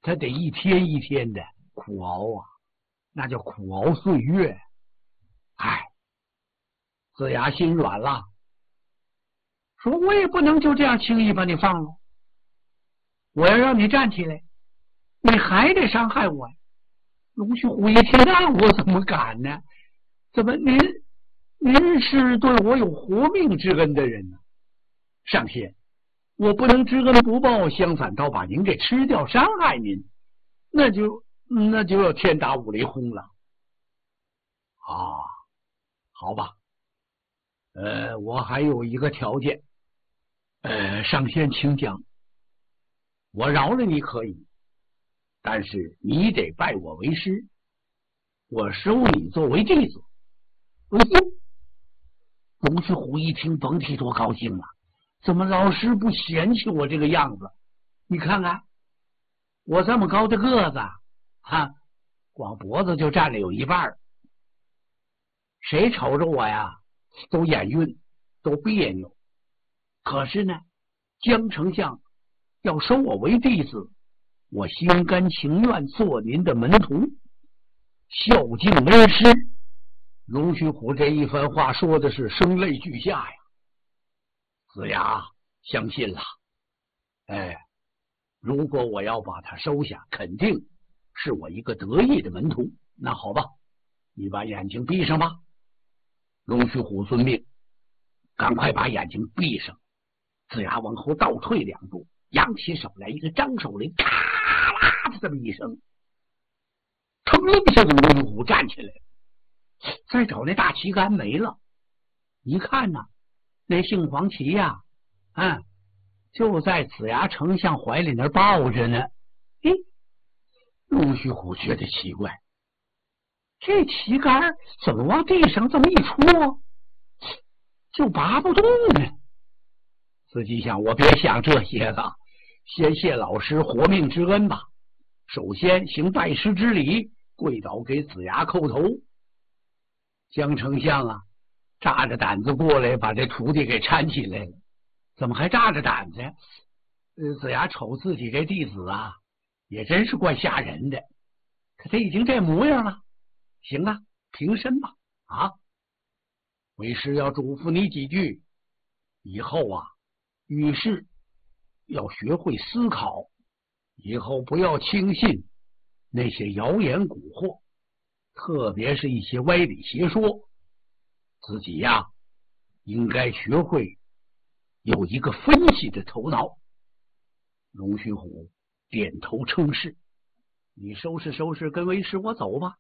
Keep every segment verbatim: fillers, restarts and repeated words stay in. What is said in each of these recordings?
他得一天一天的苦熬啊，那叫苦熬岁月。哎，子牙心软了，说我也不能就这样轻易把你放了，我要让你站起来，你还得伤害我呀。龙须虎一听，那我怎么敢呢？怎么您您是对我有活命之恩的人呢？上仙，我不能知恩不报，相反倒把您给吃掉，伤害您，那就那就要天打五雷轰了。啊，好吧，呃，我还有一个条件，呃，上仙请讲。我饶了你可以，但是你得拜我为师，我收你作为弟子。嗯，龙须虎一听，甭提多高兴了。怎么老师不嫌弃我这个样子？你看看我这么高的个子，哈，光脖子就占了有一半，谁瞅着我呀都眼晕，都别扭。可是呢，江丞相要收我为弟子，我心甘情愿做您的门徒，孝敬恩师。龙须虎这一番话说的是声泪俱下呀。子牙相信了，哎，如果我要把他收下，肯定是我一个得意的门徒。那好吧，你把眼睛闭上吧。龙须虎遵命，赶快把眼睛闭上。子牙往后倒退两步，扬起手来，一个张手雷，咔啦的这么一声，腾楞一下，龙须虎站起来了。再找那大旗杆没了，一看呐、啊，那杏黄旗呀、啊，嗯，就在子牙丞相怀里那抱着呢。嘿，龙须虎觉得奇怪，这旗杆怎么往地上这么一戳，就拔不动呢？自己想，我别想这些了，先谢老师活命之恩吧。首先行拜师之礼，跪倒给子牙叩头。江丞相啊，炸着胆子过来，把这徒弟给搀起来了。怎么还炸着胆子呀？呃，子牙瞅自己这弟子啊，也真是怪吓人的。可他已经这模样了，行啊，平身吧。啊，为师要嘱咐你几句，以后啊，遇事要学会思考，以后不要轻信那些谣言蛊惑。特别是一些歪理邪说，自己呀，应该学会有一个分析的头脑。龙须虎点头称是，你收拾收拾，跟为师我走吧。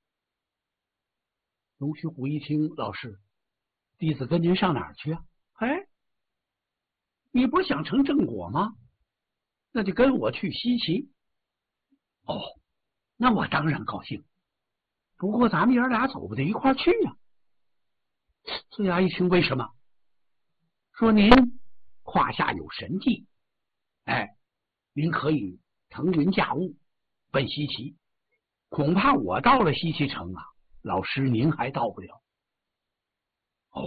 龙须虎一听，老师，弟子跟您上哪儿去啊？哎，你不是想成正果吗？那就跟我去西岐。哦，那我当然高兴。不过咱们爷俩走不到一块儿去呀、啊。子牙一听，为什么？说您胯下有神技，哎，您可以腾云驾雾奔西岐，恐怕我到了西岐城啊，老师您还到不了。哦，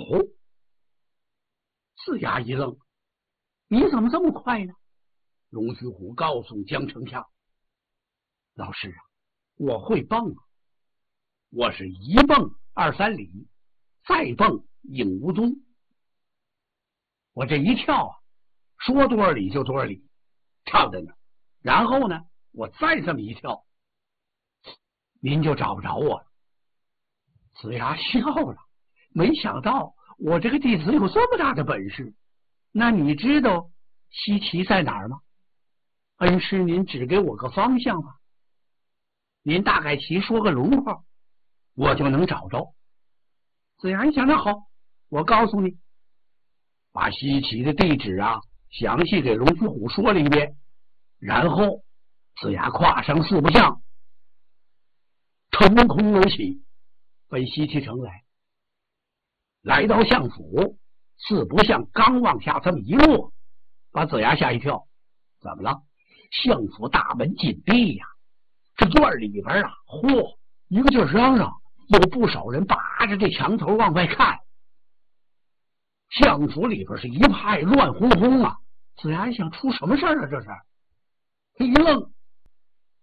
子牙一愣，你怎么这么快呢？龙须虎告诉江丞相，老师啊，我会蹦啊。我是一蹦二三里，再蹦影无踪。我这一跳啊，说多少里就多少里，跳在那儿。然后呢，我再这么一跳，您就找不着我了。子牙笑了，没想到我这个弟子有这么大的本事。那你知道西岐在哪儿吗？恩师，您指给我个方向吧。您大概齐说个轮廓，我就能找着。子牙一想，那好，我告诉你，把西岐的地址啊详细给龙须虎说了一遍，然后子牙跨上四不像，腾空而起，奔西岐城来。来到相府，四不像刚往下这么一落，把子牙吓一跳。怎么了？相府大门紧闭呀、啊，这院里边啊，嚯，一个劲儿嚷嚷，有不少人扒着这墙头往外看。相府里边是一派乱哄哄啊！子牙一想，出什么事儿啊？这是他一愣，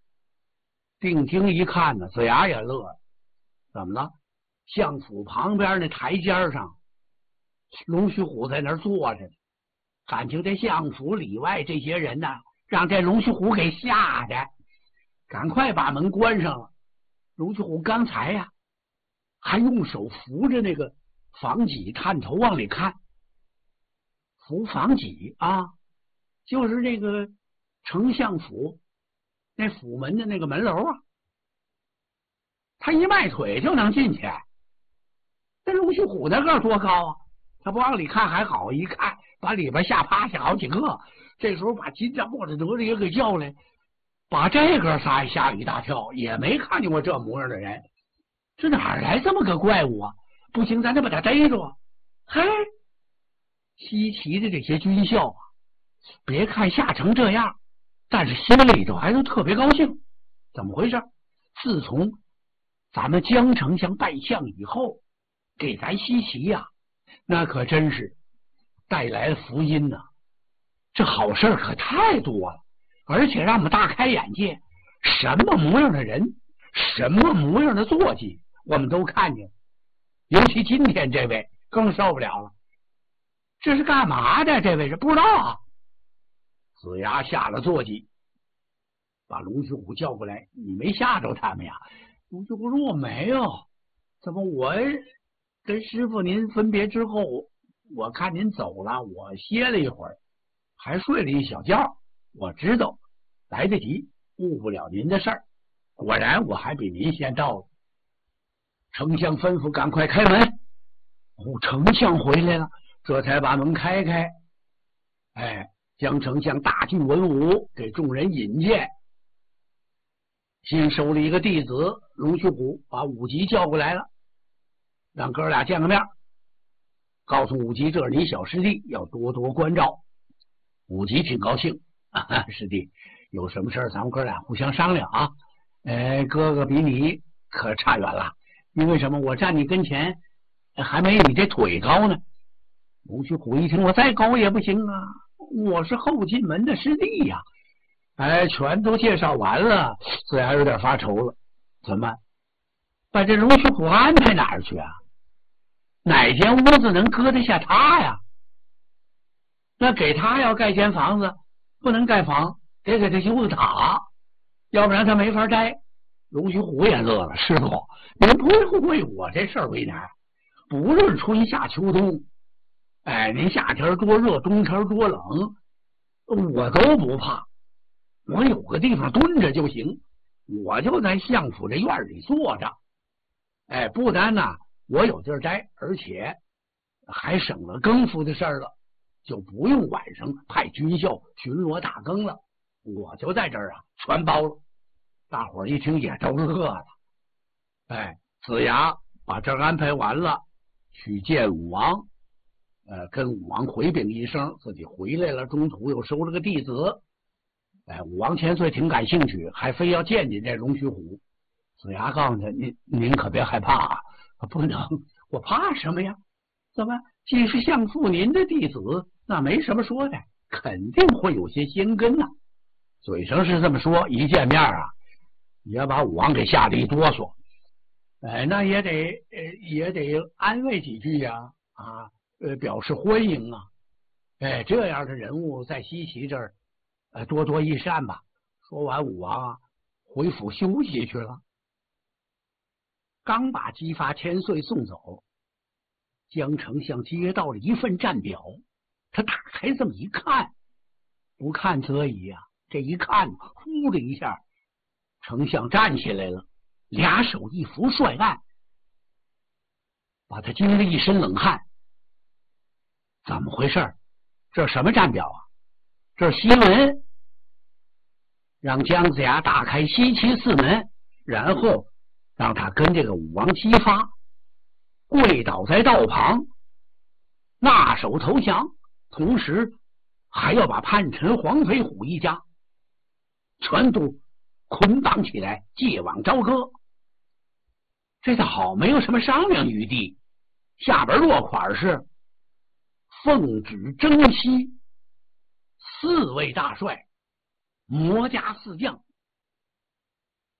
定睛一看呢，子牙也乐了。怎么了？相府旁边那台阶上，龙须虎在那儿坐着呢。感情这相府里外这些人呢，让这龙须虎给吓的，赶快把门关上了。龙须虎刚才呀、啊，还用手扶着那个房脊，探头往里看。扶房脊啊，就是那个丞相府那府门的那个门楼啊。他一迈腿就能进去。这龙须虎那个多高啊？他不往里看还好，一看把里边吓趴下好几个。这时候把金吒、莫吒、哪吒也给叫来，把这个仨吓一大跳，也没看见过这模样的人。这哪来这么个怪物啊？不行，咱得把他逮住。嘿，西岐的这些军校啊，别看吓成这样，但是心里头还都特别高兴。怎么回事？自从咱们江丞相拜相以后，给咱西岐呀、啊，那可真是带来了福音呐、啊！这好事可太多了，而且让我们大开眼界。什么模样的人，什么模样的坐骑，我们都看见。尤其今天这位更受不了了，这是干嘛的？这位是不知道啊。子牙下了坐骑，把龙须虎叫过来：“你没吓着他们呀？”龙须虎说：“我没有。怎么我跟师傅您分别之后，我看您走了，我歇了一会儿，还睡了一小觉。我知道来得及，误不了您的事儿。果然我还比您先到了。丞相吩咐赶快开门。哦，丞相回来了，这才把门开开。哎，将丞相大具文武给众人引荐。新收了一个弟子龙须虎，把武吉叫过来了，让哥俩见个面，告诉武吉这是你小师弟，要多多关照。武吉挺高兴，啊，师弟有什么事咱们哥俩互相商量啊。呃，哥哥比你可差远了，因为什么？我站你跟前还没你这腿高呢。龙须虎一听，我再高也不行啊，我是后进门的师弟呀、啊。哎，全都介绍完了，自然有点发愁了。怎么把这龙须虎安排哪儿去啊？哪间屋子能搁得下他呀？那给他要盖间房子，不能盖房，得给他修个塔，要不然他没法待。龙须虎也乐了：“师傅，您不用为我这事儿为难，不论春夏秋冬，哎，您夏天多热，冬天多冷，我都不怕。我有个地方蹲着就行，我就在相府这院里坐着。哎，不单呢，我有地儿待，而且还省了更夫的事儿了，就不用晚上派军校巡逻打更了，我就在这儿啊，全包了。”大伙儿一听也都乐了。哎，子牙把这儿安排完了，去见武王，呃，跟武王回禀一声自己回来了，中途又收了个弟子。哎，武王千岁挺感兴趣，还非要见见这龙须虎。子牙告诉他：“您您可别害怕啊，不能，我怕什么呀？怎么，既是相父您的弟子，那没什么说的，肯定会有些先根呐、啊。”嘴上是这么说，一见面啊，也把武王给吓得一哆嗦。哎，那也得呃也得安慰几句呀、啊，啊，呃，表示欢迎啊。哎，这样的人物在西岐这儿，呃，多多益善吧。说完，武王啊回府休息去了。刚把姬发千岁送走，江丞相接到了一份战表，他打开这么一看，不看则已啊，这一看，呼的一下，丞相站起来了，俩手一扶帅案，把他惊了一身冷汗。怎么回事？这什么战表啊？这是檄文，让姜子牙打开西岐四门，然后让他跟这个武王姬发跪倒在道旁，纳手投降，同时还要把叛臣黄飞虎一家全都捆绑起来，借往朝歌。这倒好，没有什么商量余地。下边落款是奉旨征西四位大帅，魔家四将，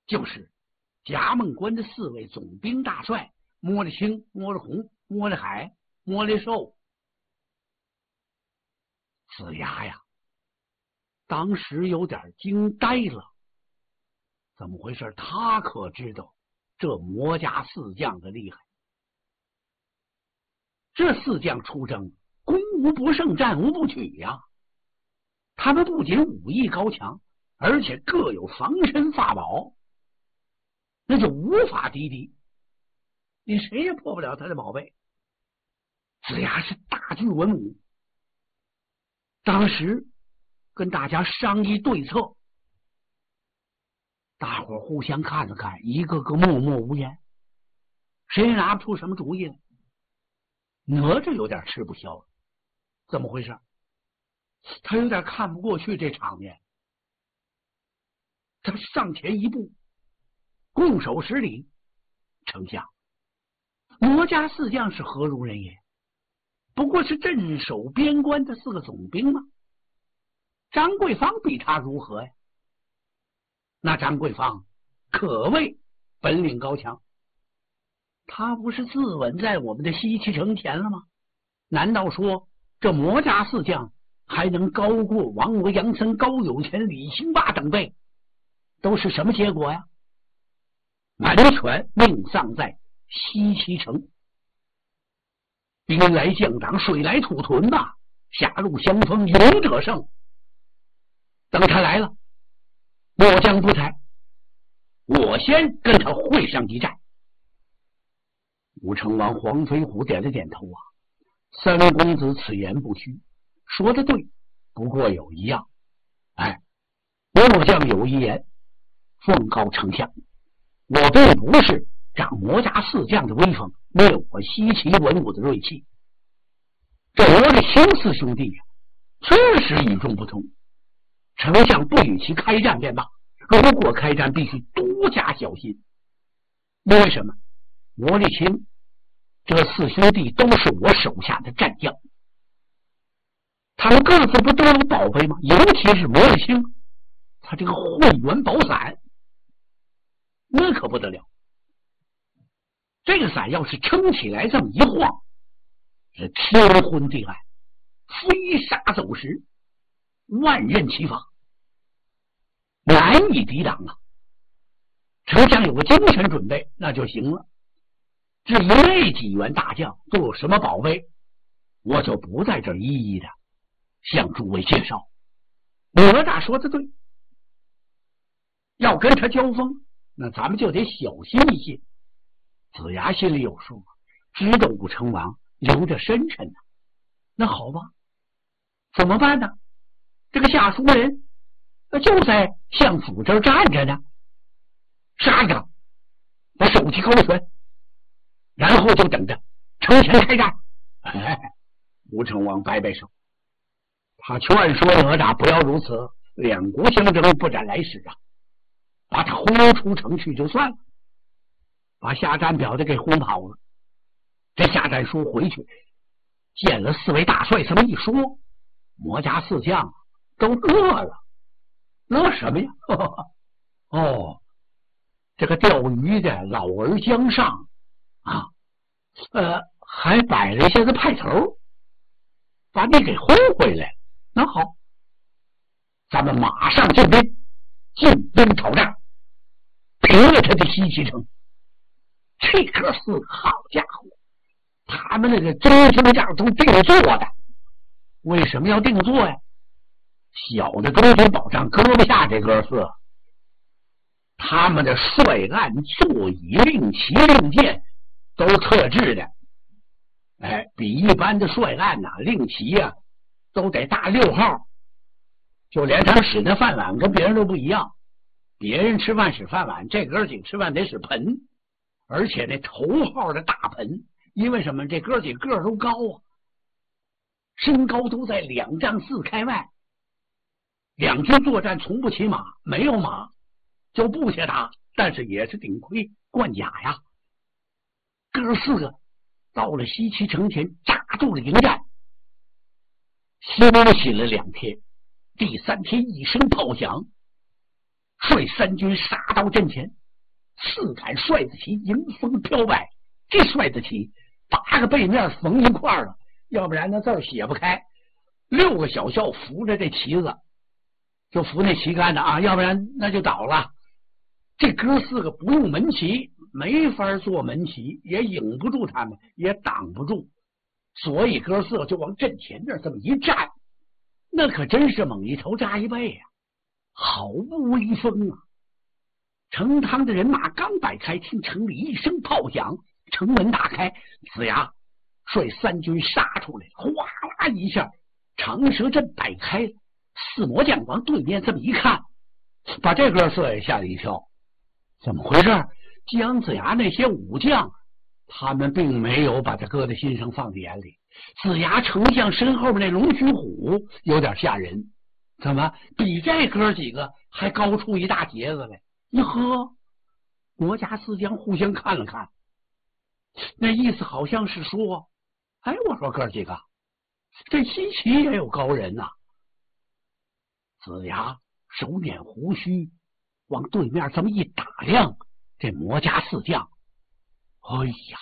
就是夹梦关的四位总兵大帅，摸着青，摸着红，摸着海，摸着寿。子牙呀，当时有点惊呆了。怎么回事？他可知道这魔家四将的厉害。这四将出征，攻无不胜，战无不取呀。他们不仅武艺高强，而且各有防身法宝，那就无法敌敌，你谁也破不了他的宝贝。子牙是大具文武，当时跟大家商议对策，大伙互相看了看，一个个默默无言，谁也拿不出什么主意来。哪吒有点吃不消，怎么回事？他有点看不过去这场面，他上前一步，拱手施礼：“丞相，魔家四将是何如人也？不过是镇守边关的四个总兵吗？张桂芳比他如何呀？那张桂芳可谓本领高强，他不是自刎在我们的西岐城前了吗？难道说这魔家四将还能高过王娥、杨森、高有钱、李兴霸等辈？都是什么结果呀？完全命丧在西岐城。兵来将挡，水来土屯呐、啊，狭路相逢勇者胜。等他来了，我将不才，我先跟他会上一战。”武成王黄飞虎点了点头啊，三公子此言不虚，说的对，不过有一样，哎，末将有一言，奉告丞相，我并不是长魔家四将的威风，没有我西岐文武的锐气。这我的秦四兄弟呀、啊，确实与众不同。丞相不与其开战便罢，如果开战，必须多加小心。为什么？魔力青这四兄弟都是我手下的战将，他们各自不都有宝贝吗？尤其是魔力青，他这个混元宝伞，那可不得了。这个伞要是撑起来这么一晃，是天昏地暗，飞沙走石，万刃齐发，难以抵挡啊！丞相有个精神准备那就行了。至于那几员大将都有什么宝贝，我就不在这儿一一的向诸位介绍。哪吒说的对，要跟他交锋，那咱们就得小心一些。子牙心里有数，知道武成王留着深沉呢。那好吧，怎么办呢？这个夏书人就在相府这儿站着呢，杀他，把手提高拳，然后就等着城前开战。哎，吴成王摆摆手，他劝说哪吒不要如此，两国相争不斩来使啊，把他轰出城去就算了，把下战表的给轰跑了。这下战书回去见了四位大帅，这么一说，魔家四将都乐了。乐什么呀？哦，这个钓鱼的老儿江上啊，呃，还摆了一些个派头，把你给轰回来。那好，咱们马上进兵，进兵讨战，平了他的西岐城。这哥四个，好家伙，他们那个中军帐都定做的。为什么要定做呀？小的中军保障搁不下这哥四个，他们的帅案、座椅、令旗、令箭都特制的，哎，比一般的帅案呐、啊、令旗呀、啊、都得大六号。就连他使那饭碗跟别人都不一样，别人吃饭使饭碗，这哥几个吃饭得使盆，而且那头号的大盆。因为什么？这哥几个个都高啊，身高都在两丈四开外。两军作战从不骑马，没有马就不下打，但是也是顶盔贯甲呀。哥四个到了西岐城前，扎住了营战，休息了两天。第三天一声炮响， 率三军杀到阵前，四杆帅子旗迎风飘摆。这帅子旗八个背面缝一块了，要不然那字儿写不开。六个小校扶着这旗子，就扶那旗杆的啊，要不然那就倒了。这哥四个不用门旗，没法做门旗，也引不住他们，也挡不住，所以哥四个就往阵前这这么一站，那可真是猛一头扎一背啊，好不威风啊！成汤的人马刚摆开，听城里一声炮响，城门打开，子牙率三军杀出来，哗啦一下，长蛇阵摆开了。四魔将往对面这么一看，把这哥四个也吓了一跳。怎么回事？姜子牙那些武将，他们并没有把他搁在心上，放在眼里。子牙丞相身后面那龙须虎有点吓人，怎么比这哥几个还高出一大截子来？一呵，魔家四将互相看了看，那意思好像是说，哎，我说哥几个，这西岐也有高人呐、啊。子牙手捻胡须，往对面这么一打量，这魔家四将，哎呀！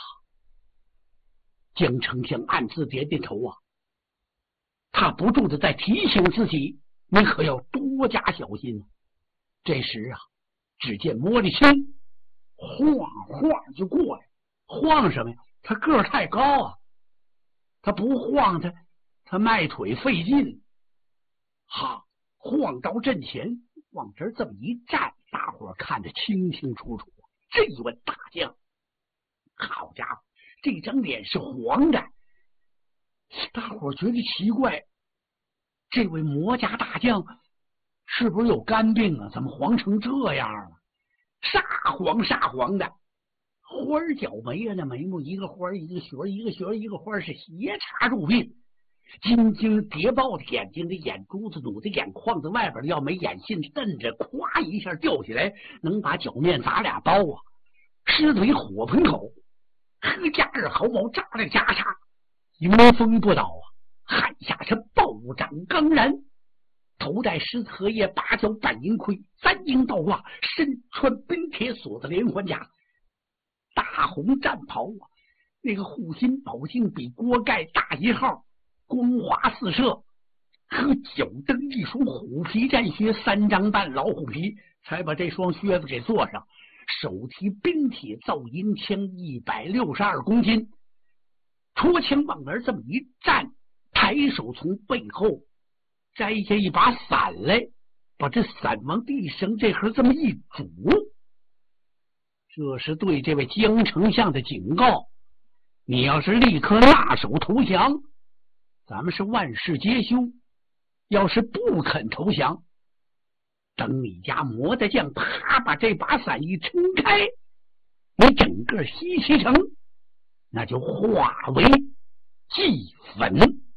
姜丞相暗自点点头啊，他不住的在提醒自己，你可要多加小心。这时啊，只见魔力青晃晃就过来，晃什么呀？他个儿太高啊，他不晃他，他迈腿费劲。哈，晃到阵前，往这儿这么一站，大伙儿看得清清楚楚。这一位大将，好家伙，这张脸是黄的，大伙儿觉得奇怪，这位魔家大将是不是有肝病啊？怎么黄成这样了？煞黄煞黄的，花角眉啊，那眉目一个花一个旋，一个旋一个花，是斜插入鬓。金睛谍报的眼睛，这眼珠子努的眼眶子外边要没眼线瞪着，咵一下掉下来，能把脚面砸俩包啊！狮嘴火盆口，喝家二毫毛扎了袈裟，迎风不倒啊！汗下是暴掌刚然，头戴狮子荷叶，八角板银盔，三鹰倒挂，身穿冰铁锁子连环甲，大红战袍啊！那个护心宝镜比锅盖大一号，光华四射，和脚蹬一双虎皮战靴，三张半老虎皮才把这双靴子给做上。手提冰铁造鹰枪，一百六十二公斤，戳枪往那儿这么一站，抬手从背后摘下一把伞来，把这伞往地上这盒这么一拄，这是对这位姜丞相的警告。你要是立刻纳手投降，咱们是万事皆休；要是不肯投降，等你家魔大将啪把这把伞一撑开，你整个西岐城那就化为齑粉。